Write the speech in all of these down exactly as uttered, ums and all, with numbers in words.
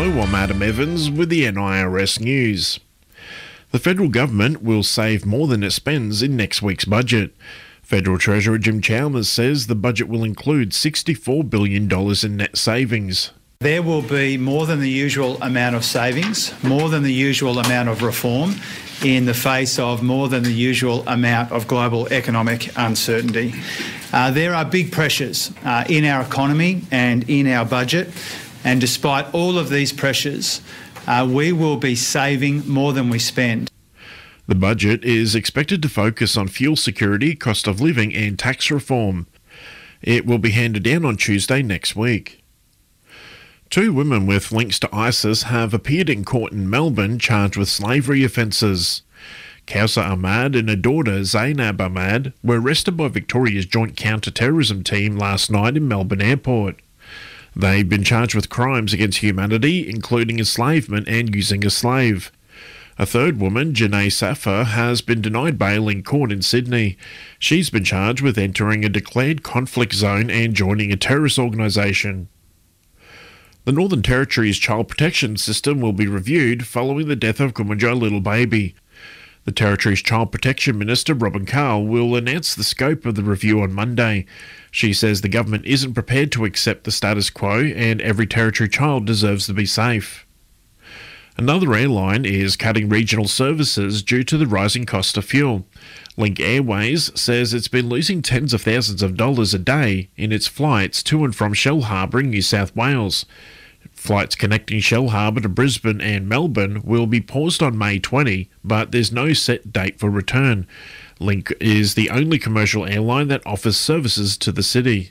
Hello, I'm Adam Evans with the N I R S News. The federal government will save more than it spends in next week's budget. Federal Treasurer Jim Chalmers says the budget will include sixty-four billion dollars in net savings. There will be more than the usual amount of savings, more than the usual amount of reform in the face of more than the usual amount of global economic uncertainty. Uh, there are big pressures uh, in our economy and in our budget, and despite all of these pressures, uh, we will be saving more than we spend. The budget is expected to focus on fuel security, cost of living and tax reform. It will be handed down on Tuesday next week. Two women with links to ISIS have appeared in court in Melbourne charged with slavery offences. Kausar Ahmad and her daughter Zainab Ahmad were arrested by Victoria's Joint Counter-Terrorism Team last night in Melbourne Airport. They've been charged with crimes against humanity, including enslavement and using a slave. A third woman, Janae Safar, has been denied bail in court in Sydney. She's been charged with entering a declared conflict zone and joining a terrorist organisation. The Northern Territory's child protection system will be reviewed following the death of Kumanjai little baby. The Territory's Child Protection Minister, Robin Carl, will announce the scope of the review on Monday. She says the government isn't prepared to accept the status quo and every Territory child deserves to be safe. Another airline is cutting regional services due to the rising cost of fuel. Link Airways says it's been losing tens of thousands of dollars a day in its flights to and from Shellharbour in New South Wales. Flights connecting Shellharbour to Brisbane and Melbourne will be paused on May twentieth, but there's no set date for return. Link is the only commercial airline that offers services to the city.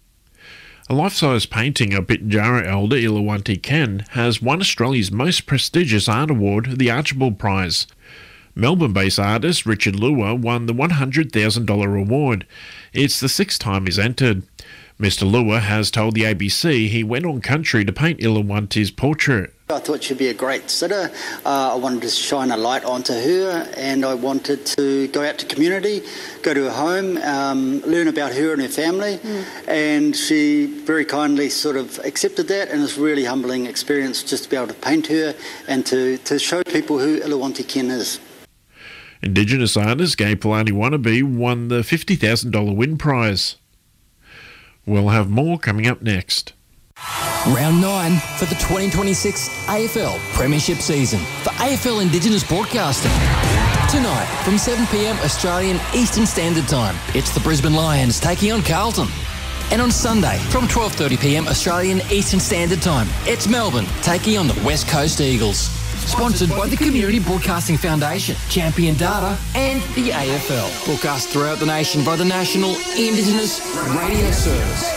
A life-size painting of Pitjantjatjara elder Ilawanti Ken has won Australia's most prestigious art award, the Archibald Prize. Melbourne-based artist Richard Lua won the one hundred thousand dollars award. It's the sixth time he's entered. Mister Lua has told the A B C he went on country to paint Ilawanti's portrait. I thought she'd be a great sitter. Uh, I wanted to shine a light onto her, and I wanted to go out to community, go to her home, um, learn about her and her family, mm. and she very kindly sort of accepted that, and it's a really humbling experience just to be able to paint her and to, to show people who Ilawanti Ken is. Indigenous artist Gay Palani Wannabe won the fifty thousand dollars win prize. We'll have more coming up next. Round nine for the twenty twenty-six A F L Premiership season for A F L Indigenous Broadcasting. Tonight from seven p m Australian Eastern Standard Time, it's the Brisbane Lions taking on Carlton. And on Sunday from twelve thirty p m Australian Eastern Standard Time, it's Melbourne taking on the West Coast Eagles. Sponsored by the Community Broadcasting Foundation, Champion Data and the A F L. Broadcast throughout the nation by the National Indigenous Radio Service.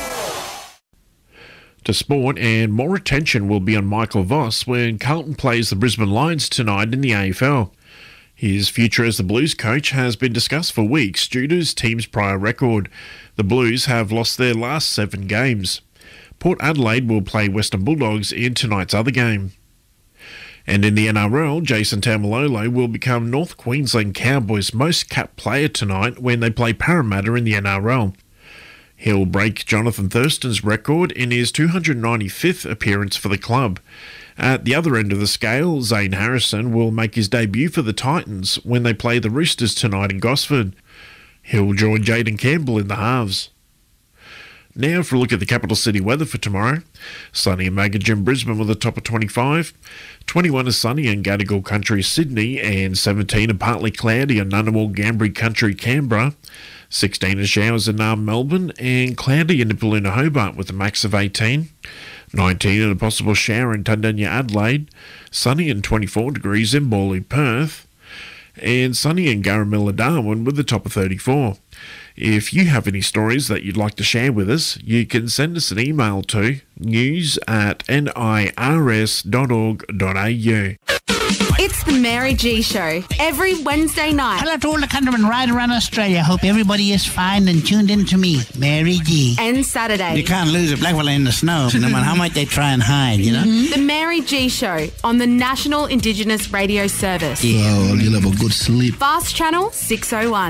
To sport, and more attention will be on Michael Voss when Carlton plays the Brisbane Lions tonight in the A F L. His future as the Blues coach has been discussed for weeks due to his team's prior record. The Blues have lost their last seven games. Port Adelaide will play Western Bulldogs in tonight's other game. And in the N R L, Jason Taumalolo will become North Queensland Cowboys' most capped player tonight when they play Parramatta in the N R L. He'll break Jonathan Thurston's record in his two hundred ninety-fifth appearance for the club. At the other end of the scale, Zane Harrison will make his debut for the Titans when they play the Roosters tonight in Gosford. He'll join Jaden Campbell in the halves. Now for a look at the capital city weather for tomorrow. Sunny and Maggie in Brisbane with a top of twenty-five. twenty-one is sunny in Gadigal Country, Sydney, and seventeen and partly cloudy in Ngunnawal, Gambri Country, Canberra. sixteen is showers in Naarm, Melbourne, and cloudy in Nipaluna, Hobart with a max of eighteen. nineteen and a possible shower in Tundanya, Adelaide. Sunny and twenty-four degrees in Morley, Perth. And sunny in Garamilla, Darwin with a top of thirty-four. If you have any stories that you'd like to share with us, you can send us an email to news at nirs dot org dot a u. It's the Mary G Show, every Wednesday night. Hello to all the countrymen right around Australia. Hope everybody is fine and tuned in to me, Mary G. And Saturday. You can't lose a black fella in the snow, no matter how much they try and hide, you know? Mm-hmm. The Mary G Show on the National Indigenous Radio Service. Yeah. Oh, you'll have a good sleep. Fast Channel six oh one.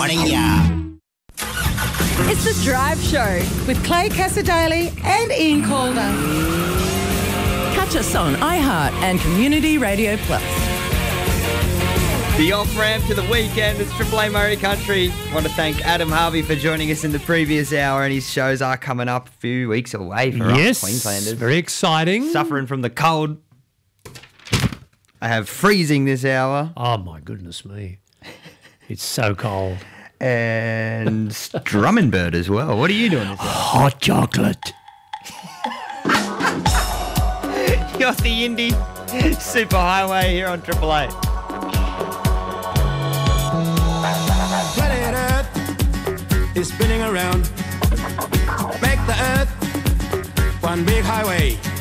It's the Drive Show with Clay Casadale and Ian Calder. Catch us on iHeart and Community Radio Plus. The off-ramp to the weekend is Triple A Murray Country. I want to thank Adam Harvey for joining us in the previous hour, and his shows are coming up a few weeks away for yes, us Queenslanders. Very exciting. Suffering from the cold. I have freezing this hour. Oh, my goodness me. It's so cold. And Drummonbird as well. What are you doing this hour? Hot chocolate. You're the Indie Superhighway here on Triple A. Planet Earth is spinning around. Make the Earth one big highway.